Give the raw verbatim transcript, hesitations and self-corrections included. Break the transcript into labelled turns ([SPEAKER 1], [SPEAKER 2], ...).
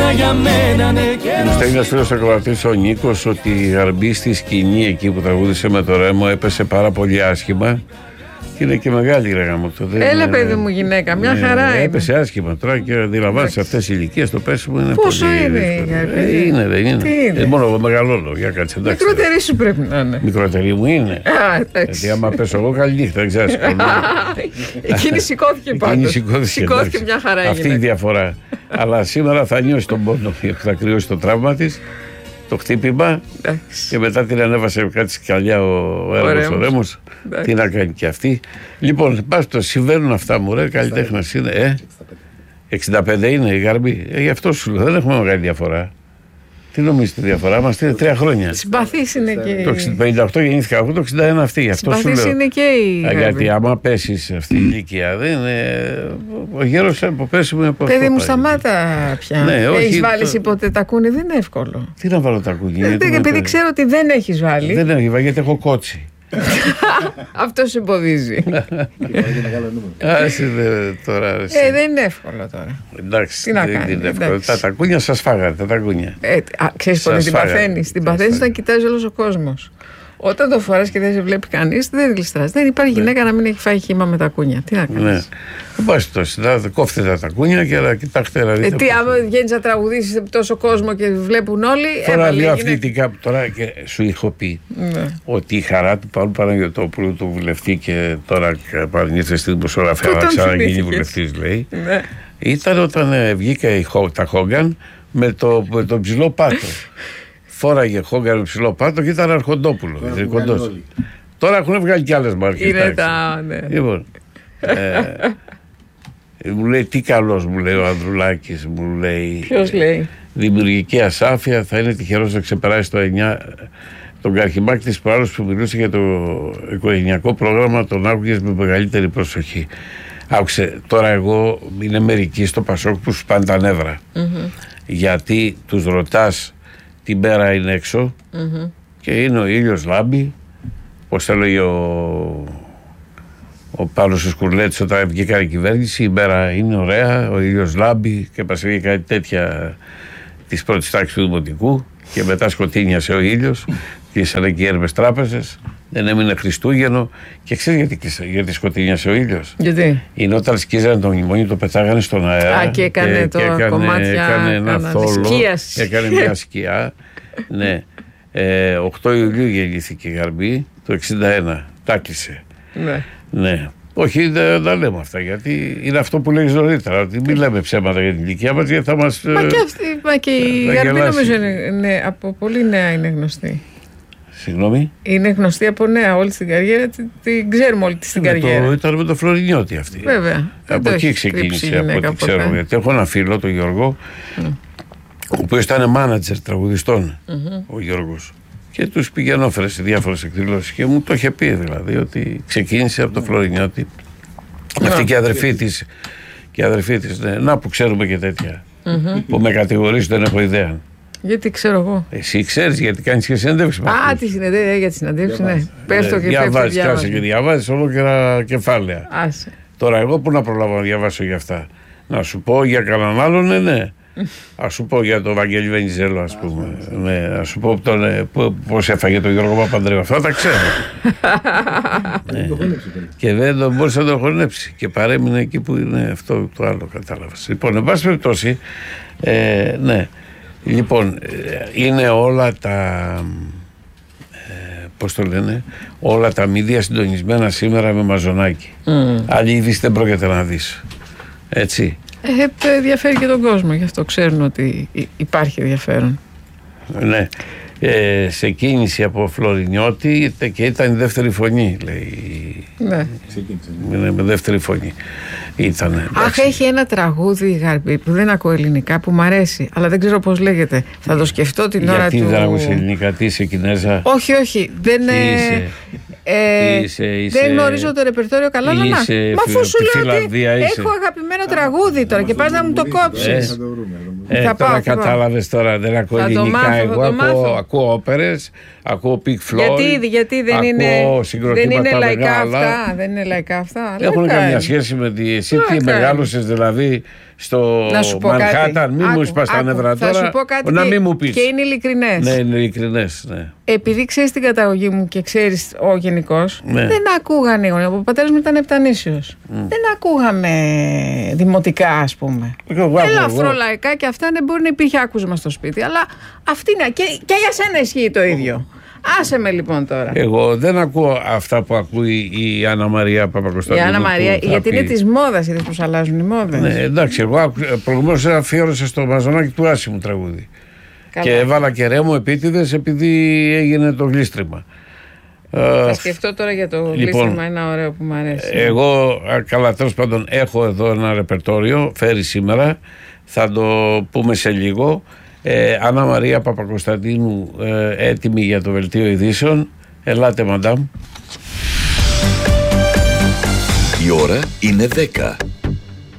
[SPEAKER 1] μένα, για μένα, ναι.
[SPEAKER 2] Μου στέλνει ένας φίλος ακροατής ο Νίκος ότι η Γαρμπή στη σκηνή εκεί που τραγούδισε με το Ρέμο έπεσε πάρα πολύ άσχημα. Και είναι και μεγάλη γρήγορα μου αυτό.
[SPEAKER 3] Έλα, παιδί μου, γυναίκα, μια
[SPEAKER 2] ναι,
[SPEAKER 3] χαρά είναι.
[SPEAKER 2] Έπεσε άσχημα τώρα και αντιλαμβάνεσαι σε αυτές οι ηλικίες το πέσιμο είναι
[SPEAKER 3] πόσο
[SPEAKER 2] πολύ.
[SPEAKER 3] Πόσο είναι η Γαρμπή?
[SPEAKER 2] Ε, είναι, δεν είναι.
[SPEAKER 3] Τι είναι?
[SPEAKER 2] Ε, μόνο εγώ μεγαλώνω. Για κάτσε, εντάξει.
[SPEAKER 3] Μικρότερη σου πρέπει να είναι.
[SPEAKER 2] Μικρότερη μου είναι. Γιατί άμα πέσω εγώ, καλή νύχτα, δεν ξέρεις.
[SPEAKER 3] Εκείνη σηκώθηκε πάντως. Σηκώθηκε μια χαρά.
[SPEAKER 2] Αυτή η διαφορά. Αλλά σήμερα θα νιώσει τον πόνο που θα κρυώσει το τραύμα της. Το χτύπημα και μετά την ανέβασε κάτι σκαλιά ο Έρμος ο Ρέμος. Τι να κάνει και αυτή. Λοιπόν, πας το συμβαίνουν αυτά μου ρε, καλλιτέχνας είναι. Ε, εξήντα πέντε είναι η Γαρμπή. Ε, γι' αυτό σου λέω, δεν έχουμε μεγάλη διαφορά. Τι νομίζεις τη διαφορά μας, είναι τρία χρόνια.
[SPEAKER 3] Συμπαθής είναι και
[SPEAKER 2] το πενήντα οκτώ γεννήθηκα εγώ, το εξήντα ένα αυτή. Γι' αυτό σου λέω.
[SPEAKER 3] Είναι και η Γαρμπή.
[SPEAKER 2] Γιατί άμα πέσεις σε αυτή η ηλικία, δεν είναι. Ο γέρος από πέσει μου είναι πώς.
[SPEAKER 3] Παιδί μου, σταμάτα πια.
[SPEAKER 2] Ναι,
[SPEAKER 3] έχεις βάλει το... ποτέ τακούνι, δεν είναι εύκολο.
[SPEAKER 2] Τι να βάλω τακούνι.
[SPEAKER 3] Δεν, επειδή παιδί, ξέρω ότι δεν έχεις βάλει.
[SPEAKER 2] Δεν έχει βάλει γιατί έχω κότσι.
[SPEAKER 3] Αυτό σε εμποδίζει.
[SPEAKER 2] Άσε τώρα.
[SPEAKER 3] Ε, δεν είναι εύκολο τώρα.
[SPEAKER 2] Εντάξει,
[SPEAKER 3] τι να κάνει.
[SPEAKER 2] Τα τακούνια σας φάγατε, τα τακούνια.
[SPEAKER 3] Ε, ξέρεις πολύ, την παθαίνεις. Την παθαίνεις να κοιτάζει όλος ο κόσμος. Όταν το φοράς και δεν σε βλέπει κανείς, δεν γλιστράς. Δεν υπάρχει ναι. γυναίκα να μην έχει φάει χύμα με τακούνια. Τι να κάνεις. Ναι.
[SPEAKER 2] Δεν πας τόσο. Κόφτε τα τακούνια και να κοιτάξτε να δείτε.
[SPEAKER 3] Ε, τι, άμα βγαίνεις να τραγουδήσεις τόσο κόσμο και βλέπουν όλοι.
[SPEAKER 2] Τώρα λέω αθλητικά. Τώρα και σου είχα πει ναι. ότι η χαρά του Παύλου Παναγιωτόπουλου, του βουλευτή και τώρα παρνήθρε στην δημοσιογραφία να ξαναγίνει βουλευτής, λέει. Ναι. Ήταν όταν βγήκε τα Χόγκαν με το, με το ψηλό πάτο. Φόραγε Χόγκαν ψηλό πάτο και ήταν Αρχοντόπουλο. Τώρα έχουν βγάλει κι άλλες μάρκες.
[SPEAKER 3] Είναι τα. Ναι.
[SPEAKER 2] Λοιπόν, ε, μου λέει τι καλός, μου λέει ο Ανδρουλάκης, μου λέει.
[SPEAKER 3] Ποιος λέει?
[SPEAKER 2] Δημιουργική ασάφεια, θα είναι τυχερός να ξεπεράσει το εννιά. Τον Καρχημάκη της προάλλως που μιλούσε για το οικογενειακό πρόγραμμα, τον άκουγες με μεγαλύτερη προσοχή. Άκουσε, τώρα εγώ είναι μερικοί στο Πασόκ που σου πάνε τα νεύρα. Mm-hmm. Γιατί τους ρωτάς την πέρα είναι έξω mm-hmm. και είναι ο ήλιος λάμπει, πώς έλεγε ο, ο Παύλος ο Σκουρλέτης όταν βγήκε η κυβέρνηση, η μέρα είναι ωραία, ο ήλιος λάμπει και μας έγινε κάτι τέτοια της πρώτης τάξης του Δημοτικού και μετά σκοτίνιασε ο ήλιος και ήσαν εκεί έρμες τράπεζες. Δεν έμεινε Χριστούγεννο και ξέρεις γιατί, γιατί σκοτεινιάσε ο ήλιος.
[SPEAKER 3] Γιατί?
[SPEAKER 2] Είναι όταν σκίζανε το μνημόνιο, το πετάγανε στον αέρα.
[SPEAKER 3] Α, και έκανε και, το και έκανε, κομμάτια.
[SPEAKER 2] Έκανε ένα θόλο.
[SPEAKER 3] Σκίαση.
[SPEAKER 2] Έκανε μια σκιά. Ναι. Ε, οκτώ Ιουλίου γεννήθηκε η Γαρμπή το εξήντα ένα. Τάκλεισε.
[SPEAKER 3] Ναι.
[SPEAKER 2] Ναι. Όχι, δεν τα λέμε αυτά γιατί είναι αυτό που λέγεις νωρίτερα. Ότι μην λέμε ψέματα για την ηλικία μας γιατί θα μας.
[SPEAKER 3] Μα και, αυτή, μα και η Γαρμπή νομίζω είναι, ναι, από πολύ νέα είναι γνωστή.
[SPEAKER 2] Συγγνώμη.
[SPEAKER 3] Είναι γνωστή από νέα όλη την καριέρα, την, την ξέρουμε όλη την καριέρα.
[SPEAKER 2] Το, ήταν με τον Φλωρινιώτη αυτή.
[SPEAKER 3] Βέβαια.
[SPEAKER 2] Από εκεί ξεκίνησε, από ό,τι ξέρω. Γιατί έχω ένα φίλο, τον Γιώργο, mm. ο οποίος ήταν μάνατζερ τραγουδιστών, mm-hmm. ο Γιώργος. Και τους πηγαίνω φέρε σε διάφορες εκδηλώσεις και μου το είχε πει δηλαδή ότι ξεκίνησε από τον Φλωρινιώτη. Mm. Αυτή και η αδερφή της. Και η αδερφή της, ναι. Να που ξέρουμε και τέτοια. Mm-hmm. Που με κατηγορείς δεν έχω ιδέα.
[SPEAKER 3] Γιατί ξέρω εγώ.
[SPEAKER 2] Εσύ ξέρεις γιατί κάνεις και συνέντευξη.
[SPEAKER 3] Α, τη συνέντευξη, για τη συνέντευξη, ναι. Πες το και
[SPEAKER 2] διαβάζεις, κάτσε και διαβάζεις ολόκληρα κεφάλαια.
[SPEAKER 3] Άσε.
[SPEAKER 2] Τώρα εγώ που να προλάβω να διαβάσω για αυτά. Να σου πω για κανέναν άλλον, ναι, ναι. Α σου πω για τον Βαγγέλη Βενιζέλο, ας πούμε. Ναι, α σου πω τον, πώς έφαγε τον Γιώργο Παπανδρέου. Αυτά τα ξέρω. Ναι. Και δεν τον μπορούσε να τον χωνέψει. Και παρέμεινε εκεί που είναι αυτό το άλλο, κατάλαβες. Λοιπόν, εν πάση περιπτώσει, ε, ναι. Λοιπόν, είναι όλα τα, ε, πώς το λένε, όλα τα μίδια συντονισμένα σήμερα με μαζονάκι. Mm. Άλλη είδηση δεν πρόκειται να δεις. Έτσι.
[SPEAKER 3] Ε, ενδιαφέρει και τον κόσμο, γι' αυτό ξέρουν ότι υπάρχει ενδιαφέρον.
[SPEAKER 2] Ναι. Ε, σε κίνηση από Φλωρινιώτη και ήταν η δεύτερη φωνή, λέει.
[SPEAKER 3] Ναι.
[SPEAKER 2] Είναι με δεύτερη φωνή. Ήτανε.
[SPEAKER 3] Αχ, έχει ένα τραγούδι η Γαρμπή που δεν ακούω ελληνικά που μ' αρέσει, αλλά δεν ξέρω πώς λέγεται. Θα το σκεφτώ την ώρα του.
[SPEAKER 2] Γιατί δεν ακούς ελληνικά, τι είσαι Κινέζα?
[SPEAKER 3] Όχι, όχι. Δεν
[SPEAKER 2] είσαι.
[SPEAKER 3] Ε,
[SPEAKER 2] είσαι, είσαι,
[SPEAKER 3] δεν γνωρίζω το ρεπερτόριο καλά, αλλά να. Μα αφού σου λέω ότι
[SPEAKER 2] είσαι.
[SPEAKER 3] έχω αγαπημένο τραγούδι τώρα και πας να μου το κόψεις.
[SPEAKER 2] Ε,
[SPEAKER 3] θα
[SPEAKER 2] τώρα
[SPEAKER 3] πάω,
[SPEAKER 2] κατάλαβες τώρα, δεν ακούω
[SPEAKER 3] θα
[SPEAKER 2] ελληνικά.
[SPEAKER 3] μάθω,
[SPEAKER 2] Εγώ ακούω, ακούω όπερες, ακούω Pink Floyd.
[SPEAKER 3] Γιατί, γιατί δεν,
[SPEAKER 2] ακούω
[SPEAKER 3] είναι, δεν είναι λαϊκά
[SPEAKER 2] μεγάλα.
[SPEAKER 3] αυτά. Δεν είναι λαϊκά αυτά.
[SPEAKER 2] Έχουν
[SPEAKER 3] λαϊκά
[SPEAKER 2] καμία
[SPEAKER 3] είναι.
[SPEAKER 2] σχέση με τη. Εσύ τι μεγάλωσες δηλαδή στο Μανχάταν, μην μου σπάς τα νεύρα τώρα.
[SPEAKER 3] Θα σου πω κάτι
[SPEAKER 2] να
[SPEAKER 3] και,
[SPEAKER 2] μην μου πεις.
[SPEAKER 3] Και είναι ειλικρινές.
[SPEAKER 2] Ναι, είναι ειλικρινές. Ναι.
[SPEAKER 3] Επειδή ξέρεις την καταγωγή μου και ξέρεις ο γενικός,
[SPEAKER 2] ναι.
[SPEAKER 3] δεν ακούγανε οι γονείς. Ο πατέρας μου ήταν επτανήσιος. Mm. Δεν ακούγαμε δημοτικά, ας πούμε. Ελαφρολαϊκά και αυτά δεν μπορεί να υπήρχε άκουσμα στο σπίτι. Αλλά αυτή είναι. Και, και για σένα ισχύει το ίδιο. Άσε με λοιπόν τώρα.
[SPEAKER 2] Εγώ δεν ακούω αυτά που ακούει η Άννα Μαρία Παπακοσταντίνου.
[SPEAKER 3] Η Άννα Μαρία, γιατί είναι της μόδας, είδες πως αλλάζουν οι μόδες.
[SPEAKER 2] Ναι, εντάξει, εγώ προηγουμένως αφιέρωσα στο μαζονάκι του Άσιμου τραγούδι. Καλά. Και έβαλα και Ρέμο επίτηδες επειδή έγινε το γλίστριμα.
[SPEAKER 3] Θα σκεφτώ τώρα για το λοιπόν, γλίστριμα, ένα ωραίο που μου αρέσει.
[SPEAKER 2] Εγώ, καλά, τέλος πάντων, έχω εδώ ένα ρεπερτόριο, φέρει σήμερα, θα το πούμε σε λίγο. Ε, Άννα Μαρία Παπακοσταντίνου, ε, έτοιμη για το δελτίο ειδήσεων. Ελάτε, μαντάμ.
[SPEAKER 1] Η ώρα είναι δέκα.